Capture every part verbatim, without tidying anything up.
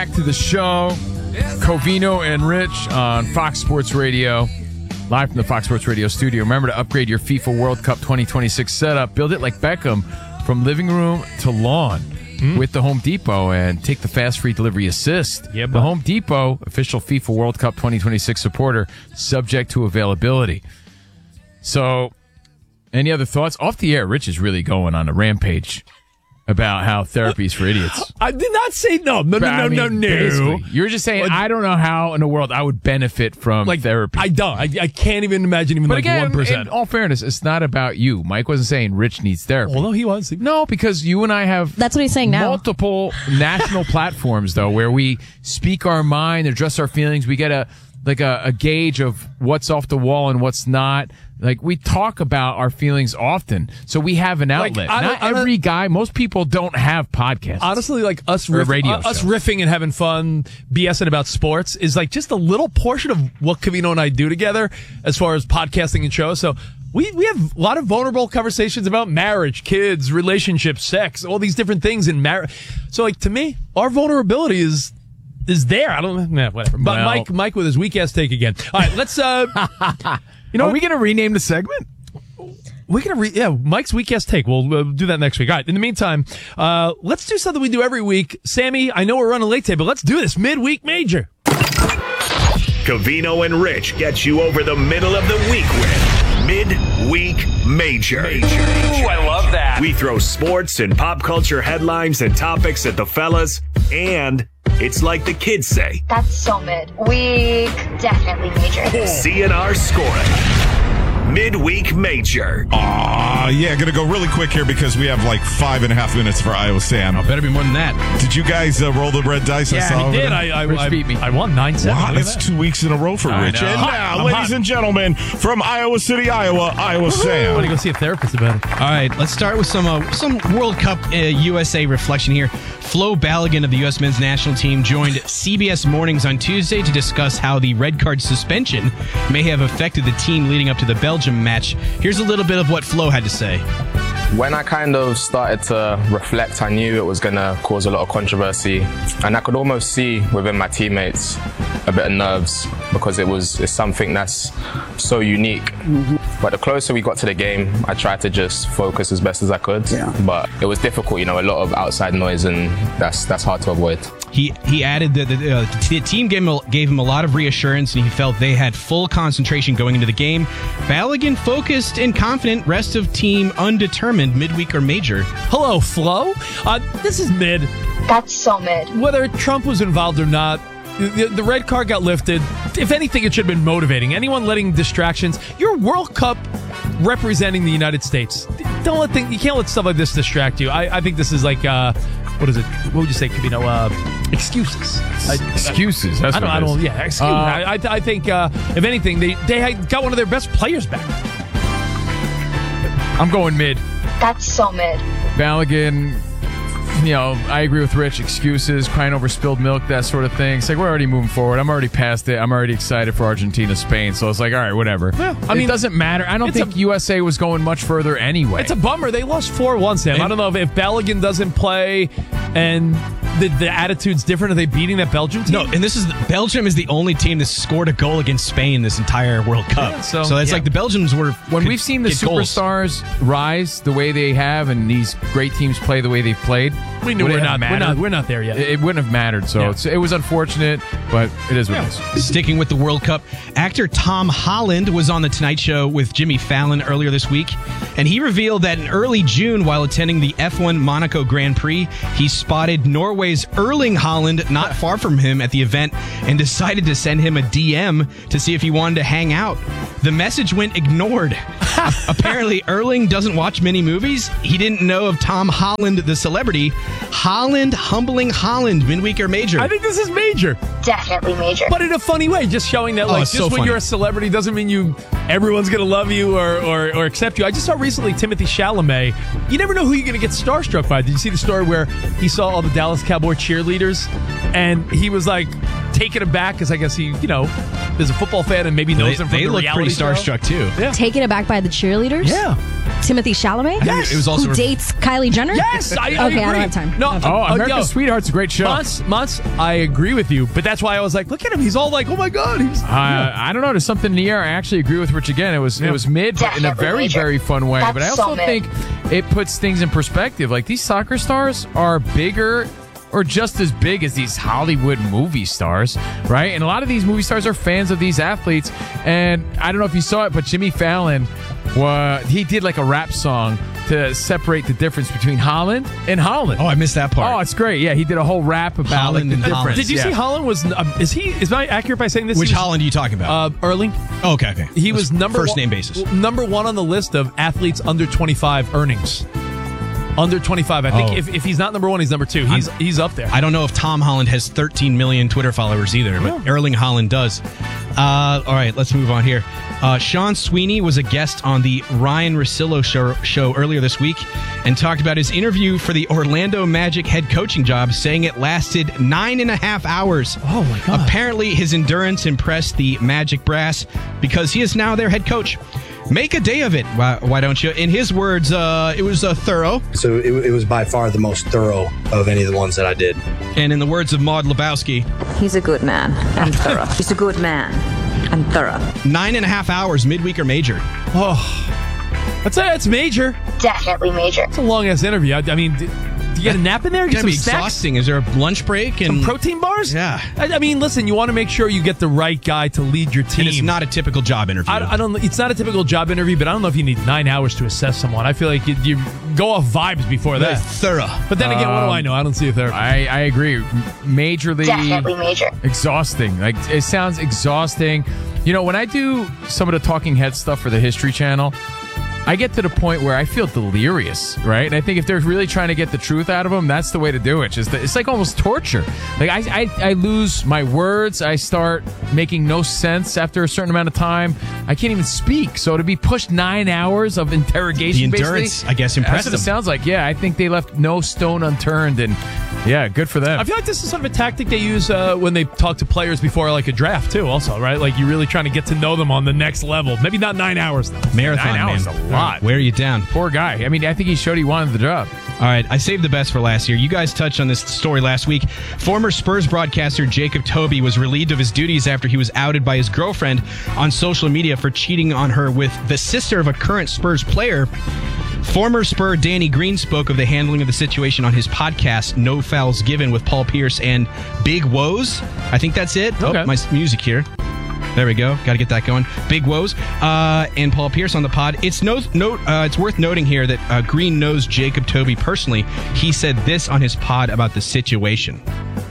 Back to the show. Covino and Rich on Fox Sports Radio. Live from the Fox Sports Radio studio. Remember to upgrade your FIFA World Cup twenty twenty-six setup. Build it like Beckham from living room to lawn mm. with the Home Depot and take the fast free delivery assist. Yeah, the Home Depot, official FIFA World Cup twenty twenty-six supporter, subject to availability. So, any other thoughts? Off the air, Rich is really going on a rampage about how therapy is for idiots. I did not say no. No, no, I no, mean, no, no. basically, you're just saying, Like, I don't know how in the world I would benefit from like therapy. I don't. I, I can't even imagine even but like again, one percent. in all fairness, it's not about you. Mike wasn't saying Rich needs therapy. Well, no, he was. No, because you and I have That's what he's saying now. multiple national platforms, though, where we speak our mind, address our feelings. We get a like a, a gauge of what's off the wall and what's not. Like, we talk about our feelings often, so we have an Like, outlet. I don't- Not I don't- every guy, most people don't have podcasts. Honestly, like us, Or a riff, radio uh, us show. riffing and having fun, BSing about sports is like just a little portion of what Covino and I do together as far as podcasting and shows. So we, we have a lot of vulnerable conversations about marriage, kids, relationships, sex, all these different things in marriage. So like, to me, our vulnerability is is there. I don't know, nah, whatever. But Well- Mike, Mike with his weak ass take again. All right, let's. uh You know, Are we going to rename the segment? We're gonna, re- yeah, Mike's weak ass take. We'll uh, do that next week. All right. In the meantime, uh, let's do something we do every week. Sammy, I know we're running late today, but let's do this midweek major. Covino and Rich get you over the middle of the week with Midweek Major. Major. Ooh, I love that. We throw sports and pop culture headlines and topics at the fellas, and it's like the kids say. That's so mid. Week, definitely major. C N R scoring. Midweek Major. Aw, yeah, gonna go really quick here because we have like five and a half minutes for Iowa Sam. Better be more than that. Did you guys uh, roll the red dice? I Yeah, saw he over did. there? I, I, Rich I, beat me. I won nine seven. Wow, that's two weeks in a row for I Rich. know. And Hot. now, I'm ladies hot. and gentlemen, from Iowa City, Iowa, Iowa I'm Sam. gonna go see a therapist about it. All right, let's start with some uh, some World Cup uh, U S A reflection here. Flo Balogun of the U S men's national team joined C B S Mornings on Tuesday to discuss how the red card suspension may have affected the team leading up to the Belgium match. Here's a little bit of what Flo had to say. When I kind of started to reflect, I knew it was going to cause a lot of controversy, and I could almost see within my teammates a bit of nerves because it was it's something that's so unique. Mm-hmm. But the closer we got to the game, I tried to just focus as best as I could. Yeah. But it was difficult, you know, a lot of outside noise, and that's that's hard to avoid. He he added that the, uh, the team gave him, a, gave him a lot of reassurance, and he felt they had full concentration going into the game. Balogun focused and confident, rest of team undetermined, midweek or major. Hello, Flo. Uh, this is mid. That's so mid. Whether Trump was involved or not, the, the red card got lifted. If anything, it should have been motivating. Anyone letting distractions. You're World Cup representing the United States. Don't let things, you can't let stuff like this distract you. I, I think this is like, uh, what is it? What would you say, Covino? Uh, excuses. I, Excuses. That's I don't, what I it is. don't, yeah, excuse Uh, I, I, I think, uh, if anything, they, they had got one of their best players back. I'm going mid. That's so mid. Balogun, you know, I agree with Rich. Excuses, crying over spilled milk, that sort of thing. It's like, we're already moving forward. I'm already past it. I'm already excited for Argentina, Spain. So it's like, all right, whatever. Yeah, I it mean, doesn't matter. I don't it's think a- U S A was going much further anyway. It's a bummer. They lost four one, Sam. And- I don't know if, if Balogun doesn't play and the, the attitude's different. Are they beating that Belgium team? No, and this is Belgium is the only team that scored a goal against Spain this entire World Cup. Yeah, so- so it's yeah. like the Belgians were when could we've seen the get goals. superstars rise the way they have and these great teams play the way they've played, we knew would we're it have not, we're mattered? not. We're not there yet. It, it wouldn't have mattered. So Yeah. it's, it was unfortunate, but it is what Yeah. it is. Sticking with the World Cup, actor Tom Holland was on The Tonight Show with Jimmy Fallon earlier this week, and he revealed that in early June, while attending the F one Monaco Grand Prix, he spotted Norway's Erling Haaland not far from him at the event and decided to send him a D M to see if he wanted to hang out. The message went ignored. Apparently, Erling doesn't watch many movies. He didn't know of Tom Holland, the celebrity. Holland humbling Holland, midweek or major. I think this is major, Definitely major. but in a funny way. Just showing that, Oh, like, it's just so when funny. you're a celebrity doesn't mean you everyone's gonna love you or, or or accept you. I just saw recently Timothy Chalamet. You never know who you're gonna get starstruck by. Did you see the story where he saw all the Dallas Cowboy cheerleaders and he was like taken aback because I guess he, you know, is a football fan and maybe knows they them from they the look reality pretty show. starstruck too. Yeah. Taken aback by the cheerleaders? Yeah. Timothy Chalamet? Yes. It was also Who dates Kylie Jenner? Yes, I, I Okay, agree. I don't have time. No, I don't Oh, uh, America's yo, Sweetheart's a great show. Months, months, I agree with you, but that's why I was like, look at him. He's all like, oh my God. He's, Uh, I don't know. There's something in the air. I actually agree with Rich again. It was it was mid, but in a Definitely very major. very fun way. That's but I so also mid. think it puts things in perspective. Like these soccer stars are bigger or just as big as these Hollywood movie stars, right? And a lot of these movie stars are fans of these athletes. And I don't know if you saw it, but Jimmy Fallon, uh, he did like a rap song to separate the difference between Holland and Holland. Oh, I missed that part. Oh, it's great. Yeah, he did a whole rap about Holland like, and the difference. Holland. did you Yeah. see Holland was, uh, is he, is I accurate by saying this? Which He was- Holland are you talking about? Uh, Erling. oh, okay, okay. He was number first one, name basis. Number one on the list of athletes under twenty-five earnings. Under twenty-five. I think Oh. if, if he's not number one, he's number two. He's he's up there. I don't know if Tom Holland has thirteen million Twitter followers either, but Erling Holland does. Uh, all right, let's move on here. Uh, Sean Sweeney was a guest on the Ryan Russillo show, show earlier this week and talked about his interview for the Orlando Magic head coaching job, saying it lasted nine and a half hours. Oh, my God. Apparently, his endurance impressed the Magic brass because he is now their head coach. Make a day of it, why, why don't you? In his words, uh, it was uh, thorough. So it, it was by far the most thorough of any of the ones that I did. And in the words of Maud Lebowski, He's a good man and thorough. He's a good man and thorough. nine and a half hours, midweek or major. Oh, that's a, it's major. Definitely major. It's a long ass interview. I, I mean, do, do you get a nap in there? It's Get gonna some be snacks? exhausting. Is there a lunch break? And Some protein bars? Yeah. I, I mean, listen, you want to make sure you get the right guy to lead your team. And it's not a typical job interview. I, I don't. It's not a typical job interview, but I don't know if you need nine hours to assess someone. I feel like you, you go off vibes before Very that. thorough. But then again, what do Um, I know? I don't see a therapist. I, I agree. M- Majorly Definitely major. exhausting. Like it sounds exhausting. You know, when I do some of the talking head stuff for the History Channel, I get to the point where I feel delirious, right? And I think if they're really trying to get the truth out of them, that's the way to do it. Just it's like almost torture. Like I, I, I lose my words. I start making no sense after a certain amount of time. I can't even speak. So to be pushed nine hours of interrogation, The endurance, basically, I guess, impressed that's what it them. sounds like. Yeah, I think they left no stone unturned, and yeah, good for them. I feel like this is sort of a tactic they use uh, when they talk to players before like a draft too. Also, right? Like you're really trying to get to know them on the next level. Maybe not nine hours though. Marathon, Nine hours man. is a lot. Wear you down. Poor guy. I mean, I think he showed he wanted the job. All right, I saved the best for last year. You guys touched on this story last week. Former Spurs broadcaster Jacob Toby was relieved of his duties after he was outed by his girlfriend on social media for cheating on her with the sister of a current Spurs player. Former Spur Danny Green spoke of the handling of the situation on his podcast, No Fouls Given, with Paul Pierce and Big Woes. I think that's it. Okay. Oh, my music here. There we go. Got to get that going. Big Woes uh, and Paul Pierce on the pod. It's no, note. Uh, it's worth noting here that uh, Green knows Jacob Toby personally. He said this on his pod about the situation.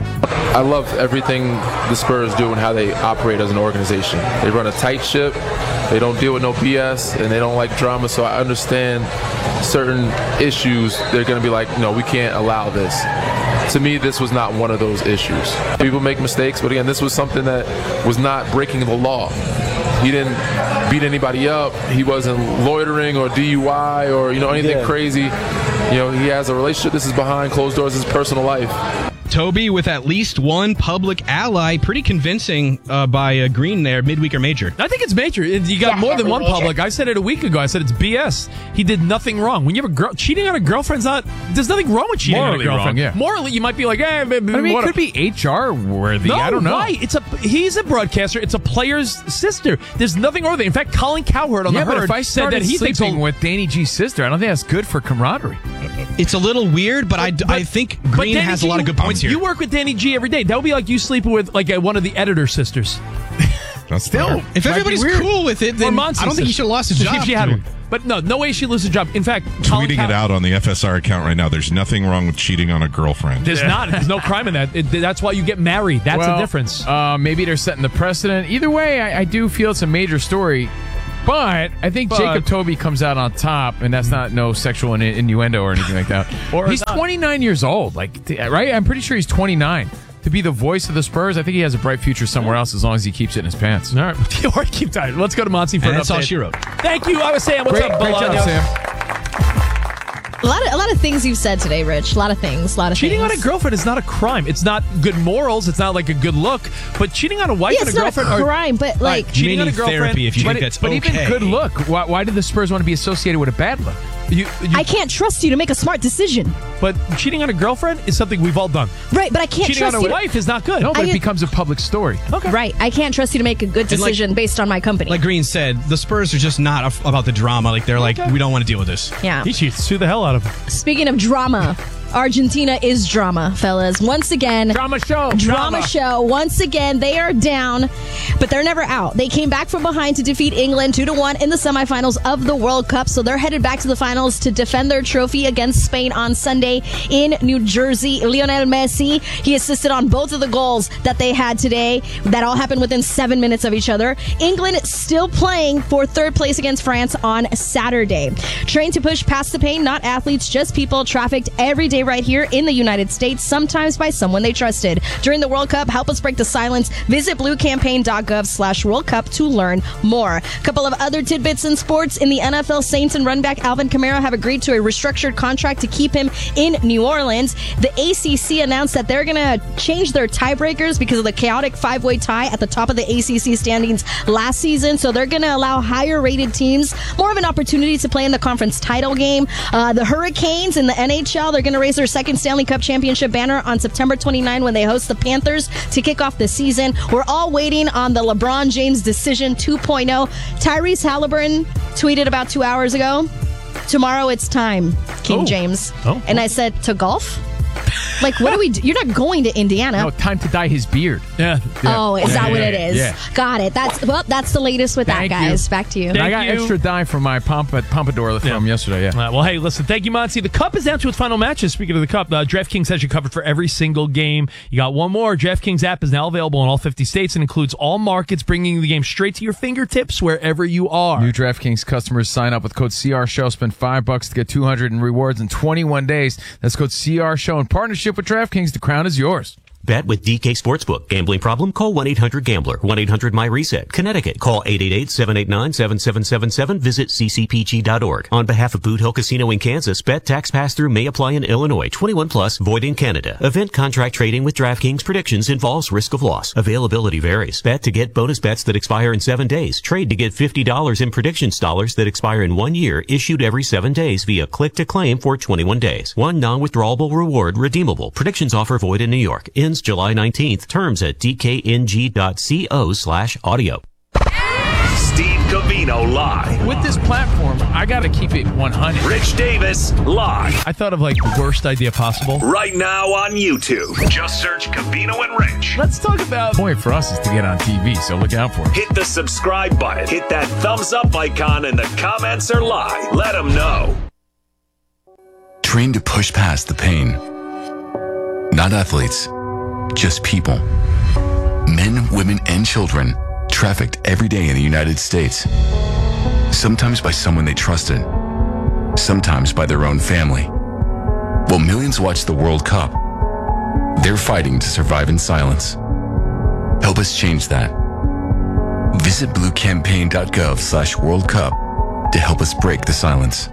I love everything the Spurs do and how they operate as an organization. They run a tight ship. They don't deal with no B S, and they don't like drama. So I understand certain issues. They're going to be like, no, we can't allow this. To me, this was not one of those issues. People make mistakes, but again, this was something that was not breaking the law. He didn't beat anybody up. He wasn't loitering or D U I or you know anything Yeah. crazy. You know, he has a relationship. This is behind closed doors. His personal life. Toby with at least one public ally. Pretty convincing uh, by uh, Green there, midweek or major. I think it's major. You got more than Definitely one major. public. I said it a week ago. I said it's B S. He did nothing wrong. When you have a girl cheating on a girlfriend's not. There's nothing wrong with cheating Morally on a girlfriend. wrong, yeah. Morally, you might be like, eh, But I mean, it could be H R worthy. No, I don't know. why? It's a he's a broadcaster. It's a player's sister. There's nothing wrong with it. In fact, Colin Cowherd on Yeah, the but Herd if I said started that he thinks sleeping all- with Danny G's sister, I don't think that's good for camaraderie. It's a little weird, but, I, I think but Green Danny has G, a lot of good points here. You work with Danny G every day. That would be like you sleeping with like a, one of the editor sisters. That's Still, fair. if might be everybody's weird. cool with it, Or then Monty's I don't think he sister. should have lost his If job. she had one. But no, no way she loses her job. In fact, Colin Tweeting Cow- it out on the F S R account right now. There's nothing wrong with cheating on a girlfriend. There's not. There's no crime in that. It, that's why you get married. That's Well, the difference. Uh, maybe they're setting the precedent. Either way, I, I do feel it's a major story. But I think But- Jacob Toby comes out on top, and that's not no sexual in- innuendo or anything like that. Or he's not. twenty-nine years old, like t- right? I'm pretty sure he's twenty-nine. To be the voice of the Spurs, I think he has a bright future somewhere else as long as he keeps it in his pants. All right. Or keep tight. Let's go to Monty for And an that's all update. she wrote. Thank you. I was Sam. What's Great, up, great job, Bolaños? Sam. A lot of a lot of things you've said today, Rich. A lot of things. A lot of Cheating things. on a girlfriend is not a crime. It's not good morals. It's not like a good look. But cheating on a wife Yeah, and it's a not girlfriend a are crime, but like right, cheating on a Mini girlfriend. therapy if you but think it- that's but okay. even good look. Why, why did the Spurs want to be associated with a bad look? You, you, I can't trust you to make a smart decision. But cheating on a girlfriend is something we've all done. Right, but I can't Cheating trust on a you. wife is not good. No, but I it get- becomes a public story. Okay. Right, I can't trust you to make a good And like- decision based on my company. Like Green said, the Spurs are just not af- about the drama. Like they're like, we don't want to deal with this. yeah. He cheats. Sue the hell out of him. Speaking of drama, Argentina is drama, fellas. Once again, Drama show. drama show. Once again, they are down, but they're never out. They came back from behind to defeat England two to one in the semifinals of the World Cup. So they're headed back to the finals to defend their trophy against Spain on Sunday in New Jersey. Lionel Messi, he assisted on both of the goals that they had today. That all happened within seven minutes of each other. England still playing for third place against France on Saturday. Trained to push past the pain, not athletes, just people trafficked every day right here in the United States, sometimes by someone they trusted. During the World Cup, help us break the silence. Visit bluecampaign.gov slash World Cup to learn more. A couple of other tidbits in sports. In the N F L, Saints and runback Alvin Kamara have agreed to a restructured contract to keep him in New Orleans. The A C C announced that they're going to change their tiebreakers because of the chaotic five-way tie at the top of the A C C standings last season. So they're going to allow higher-rated teams more of an opportunity to play in the conference title game. Uh, the Hurricanes in the N H L, they're going to raise their second Stanley Cup championship banner on September twenty-ninth when they host the Panthers to kick off the season. We're all waiting on the LeBron James decision two point oh. Tyrese Halliburton tweeted about two hours ago, tomorrow it's time, King Oh. James. Oh. And I said, to golf? Like, what do we do? You're not going to Indiana. No, time to dye his beard. Yeah. Oh, is that Yeah, what yeah, it is? yeah. Got it. That's well, that's the latest with Thank that, you. guys. Back to you. And I got you. extra dye from my pomp- pompadour from yesterday. Yeah. Uh, well, hey, listen, thank you, Monty. The Cup is down to its final matches. Speaking of the Cup, uh, DraftKings has you covered for every single game. You got one more. DraftKings app is now available in all fifty states and includes all markets, bringing the game straight to your fingertips wherever you are. New DraftKings customers sign up with code C R Show. Spend five bucks to get two hundred in rewards in twenty-one days. That's code C R Show in partnership with DraftKings. The crown is yours. Bet with D K Sportsbook. Gambling problem? Call one eight hundred gambler. one eight hundred my reset. Connecticut. Call eight eight eight, seven eight nine, seven seven seven seven. Visit c c p g dot org. On behalf of Boot Hill Casino in Kansas, bet tax pass-through may apply in Illinois. twenty-one plus, void in Canada. Event contract trading with DraftKings predictions involves risk of loss. Availability varies. Bet to get bonus bets that expire in seven days. Trade to get fifty dollars in predictions dollars that expire in one year, issued every seven days via click to claim for twenty-one days. One non-withdrawable reward redeemable. Predictions offer void in New York. Ends July nineteenth. Terms at d k n g dot co slash audio. Steve Covino live. With this platform, I got to keep it one hundred. Rich Davis live. I thought of like the worst idea possible. Right now on YouTube. Just search Covino and Rich. Let's talk about. The point for us is to get on T V, so look out for it. Hit the subscribe button. Hit that thumbs up icon and the comments are live. Let them know. Trained to push past the pain. Not athletes, just people. Men, women, and children trafficked every day in the United States. Sometimes by someone they trusted, sometimes by their own family. While millions watch the World Cup, they're fighting to survive in silence. Help us change that. Visit bluecampaign.gov slash World Cup to help us break the silence.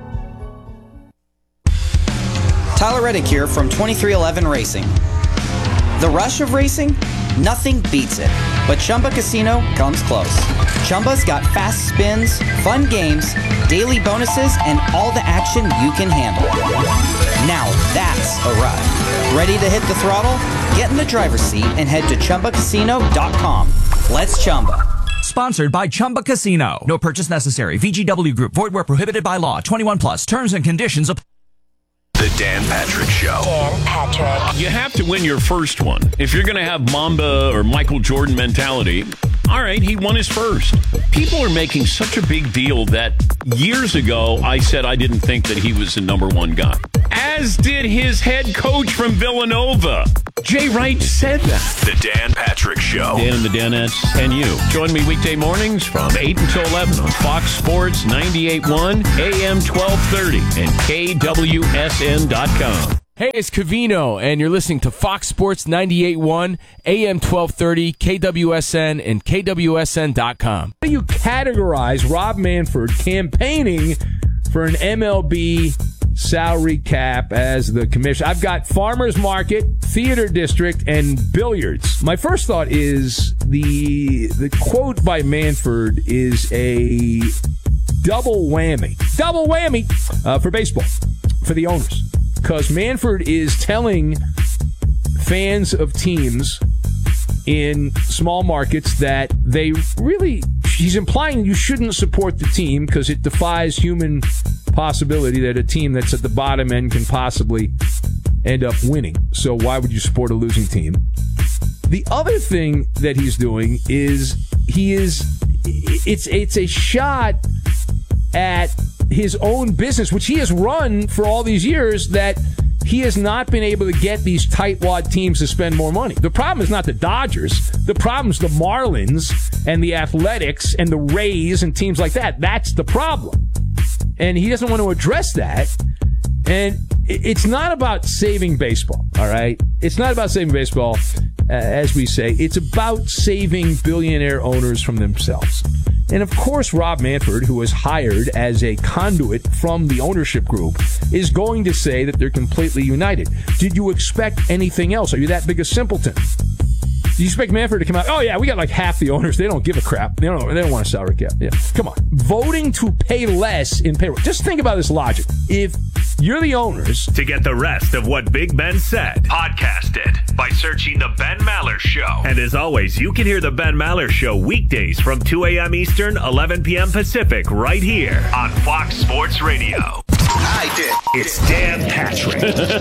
Tyler Reddick here from twenty-three eleven Racing. The rush of racing? Nothing beats it. But Chumba Casino comes close. Chumba's got fast spins, fun games, daily bonuses, and all the action you can handle. Now that's a ride. Ready to hit the throttle? Get in the driver's seat and head to chumba casino dot com. Let's Chumba. Sponsored by Chumba Casino. No purchase necessary. V G W Group. Void where prohibited by law. twenty-one plus. Terms and conditions apply. The Dan Patrick Show. Dan Patrick. You have to win your first one. If you're going to have Mamba or Michael Jordan mentality, all right, he won his first. People are making such a big deal that years ago I said I didn't think that he was the number one guy. As did his head coach from Villanova. Jay Wright said that. The Dan Patrick Show. Dan and the Danettes and you. Join me weekday mornings from eight until eleven on Fox Sports ninety-eight point one, A M twelve thirty, and K W S N dot com. Hey, it's Covino, and you're listening to Fox Sports ninety-eight point one, A M twelve thirty, K W S N, and K W S N dot com. How do you categorize Rob Manfred campaigning for an M L B salary cap as the commissioner. I've got farmers market, theater district, and billiards. My first thought is the the quote by Manfred is a double whammy. Double whammy uh, for baseball, for the owners. Because Manfred is telling fans of teams in small markets that they really, he's implying you shouldn't support the team because it defies human possibility that a team that's at the bottom end can possibly end up winning. So why would you support a losing team? The other thing that he's doing is he is, it's it's a shot at his own business, which he has run for all these years, that he has not been able to get these tightwad teams to spend more money. The problem is not the Dodgers. The problem is the Marlins and the Athletics and the Rays and teams like that. That's the problem. And he doesn't want to address that. And it's not about saving baseball, all right? It's not about saving baseball, uh, as we say. It's about saving billionaire owners from themselves. And of course, Rob Manfred, who was hired as a conduit from the ownership group, is going to say that they're completely united. Did you expect anything else? Are you that big a simpleton? Do you expect Manfred to come out? Oh yeah, we got like half the owners. They don't give a crap. They don't. They don't want a salary cap. Yeah, come on. Voting to pay less in payroll. Just think about this logic. If you're the owners, to get the rest of what Big Ben said, podcast it by searching The Ben Maller Show. And as always, you can hear The Ben Maller Show weekdays from two a.m. Eastern, eleven p.m. Pacific, right here on Fox Sports Radio. I did. It's Dan Patrick.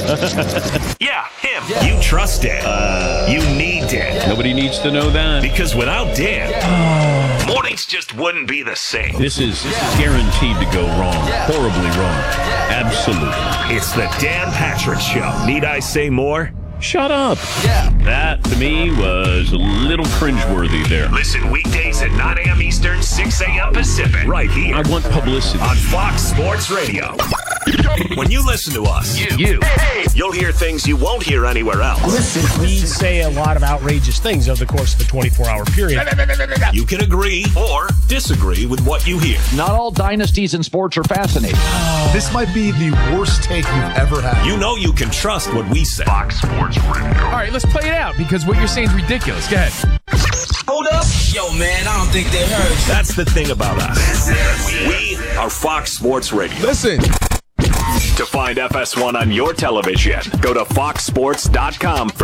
Yeah, him. Yeah. You trust Dan. Uh, you need Dan. Yeah. Nobody needs to know that. Because without Dan, yeah. mornings just wouldn't be the same. This is, this yeah. is guaranteed to go wrong. Yeah. Horribly wrong. Yeah. Absolutely. It's the Dan Patrick Show. Need I say more? Shut up. Yeah. That, to me, was a little cringeworthy there. Listen weekdays at nine a.m. Eastern, six a.m. Pacific. Right here. I want publicity. On Fox Sports Radio. When you listen to us, you, you hey. you'll hear things you won't hear anywhere else. Listen, we say a lot of outrageous things over the course of a twenty-four hour period. You can agree or disagree with what you hear. Not all dynasties in sports are fascinating. This might be the worst take you've ever had. You know you can trust what we say. Fox Sports Radio. All right, let's play it out because what you're saying is ridiculous. Go ahead. Hold up. Yo, man, I don't think they heard. That's the thing about us. We are Fox Sports Radio. Listen. To find F S one on your television, go to fox sports dot com for